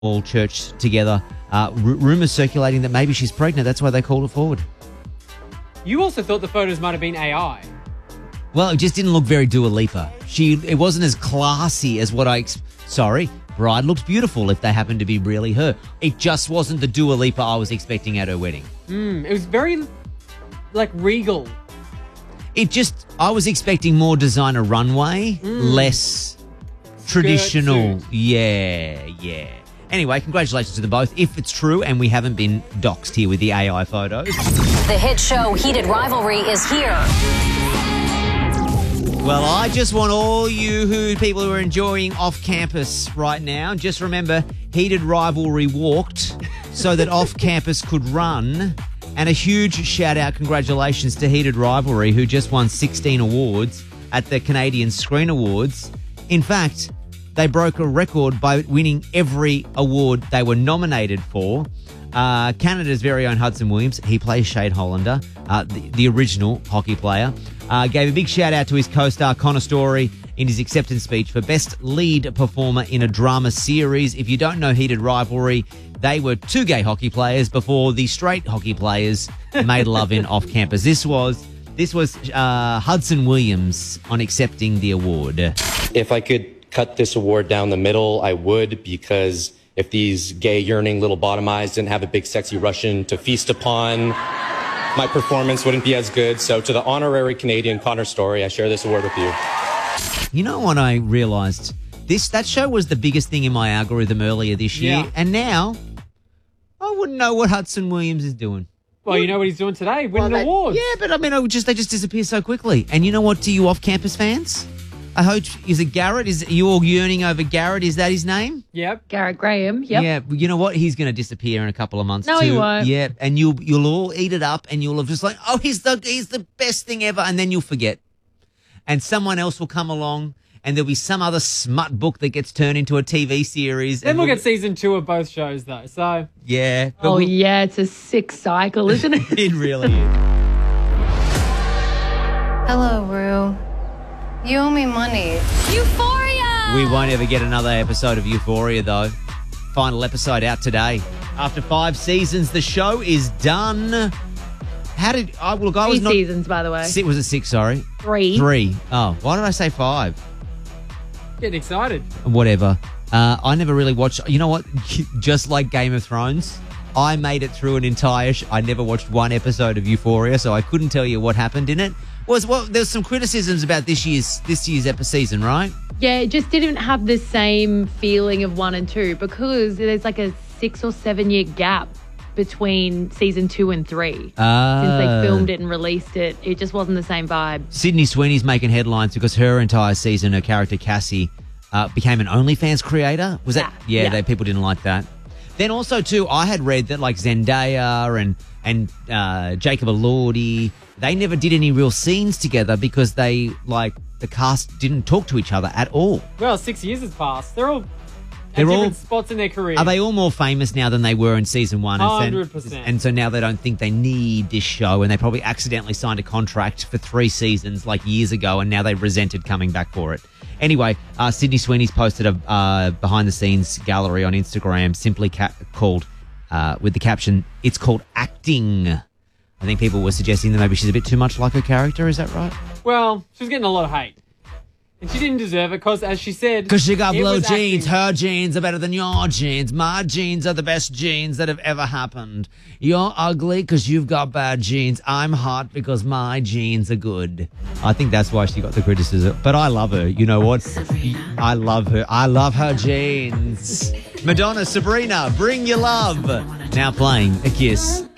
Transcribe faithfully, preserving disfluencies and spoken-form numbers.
all church together. Uh, r- rumours circulating that maybe she's pregnant. That's why they called it forward. You also thought the photos might have been A I. Well, it just didn't look very Dua Lipa. She, it wasn't as classy as what I... Ex- Sorry, bride looked beautiful if they happened to be really her. It just wasn't the Dua Lipa I was expecting at her wedding. Mm, it was very, like, regal. It just... I was expecting more designer runway, Mm. less traditional. suit. Yeah, yeah. Anyway, congratulations to them both. If it's true and we haven't been doxed here with the A I photos. The hit show Heated Rivalry is here. Well, I just want all you who people who are enjoying off campus right now, just remember Heated Rivalry walked so that off campus could run. And a huge shout out, congratulations to Heated Rivalry, who just won sixteen awards at the Canadian Screen Awards. In fact, they broke a record by winning every award they were nominated for. Uh, Canada's very own Hudson Williams, he plays Shade Hollander, uh, the, the original hockey player, uh, gave a big shout out to his co-star Connor Story in his acceptance speech for Best Lead Performer in a Drama Series. If you don't know Heated Rivalry, they were two gay hockey players before the straight hockey players made love in off campus. This was this was uh, Hudson Williams on accepting the award. If I could cut this award down the middle, I would, because if these gay, yearning little bottom eyes didn't have a big, sexy Russian to feast upon, my performance wouldn't be as good. So to the honorary Canadian Connor Story, I share this award with you. You know what I realised? This That show was the biggest thing in my algorithm earlier this year. Yeah. And now, I wouldn't know what Hudson Williams is doing. Well, you know what he's doing today, winning Well, they- awards. Yeah, but I mean, I would just they just disappear so quickly. And you know what, to you off-campus fans? I hope, is it Garrett? Is you all yearning over Garrett? Is that his name? Yep. Garrett Graham. Yep. Yeah, you know what? He's going to disappear in a couple of months No, too. he won't. Yeah, and you'll you'll all eat it up, and you'll have just like, oh, he's the he's the best thing ever, and then you'll forget, and someone else will come along, and there'll be some other smut book that gets turned into a T V series. Then and we'll we'll- get season two of both shows, though. So yeah. but Oh, we'll- yeah, it's a sick cycle, isn't it? it really is. Hello, Rue. You owe me money. Euphoria! We won't ever get another episode of Euphoria, though. Final episode out today. After five seasons, the show is done. How did I look? I Three was not. seasons, by the way. Six, was it six? Sorry, Three. three. Oh, why did I say five? getting excited. Whatever. Uh, I never really watched. You know what? Just like Game of Thrones, I made it through an entire. Sh- I never watched one episode of Euphoria, so I couldn't tell you what happened in it. Was well, there's some criticisms about this year's this year's episode season, right? Yeah, it just didn't have the same feeling of one and two because there's like a six or seven year gap between season two and three. Ah. Since they filmed it and released it, it just wasn't the same vibe. Sydney Sweeney's making headlines because her entire season, her character Cassie, uh, became an OnlyFans creator. Was that? Yeah, Yeah. They, people didn't like that. Then also too, I had read that like Zendaya and and uh, Jacob Elordi, they never did any real scenes together because they like the cast didn't talk to each other at all. Well, six years has passed. They're all They're at all- different spots in their career. Are they all more famous now than they were in season one? And so- one hundred percent. And so now they don't think they need this show, and they probably accidentally signed a contract for three seasons like years ago, and now they resented coming back for it. Anyway, uh, Sydney Sweeney's posted a uh, behind-the-scenes gallery on Instagram, simply ca- called, uh, with the caption, "It's called acting." I think people were suggesting that maybe she's a bit too much like her character. Is that right? Well, she was getting a lot of hate. And she didn't deserve it because, as she said... Because she got it blue was jeans. acting. Her jeans are better than your jeans. My jeans are the best jeans that have ever happened. You're ugly because you've got bad jeans. I'm hot because my jeans are good. I think that's why she got the criticism. But I love her. You know what? I love her. I love her jeans. Madonna, Sabrina, Bring Your Love. Now playing A Kiss.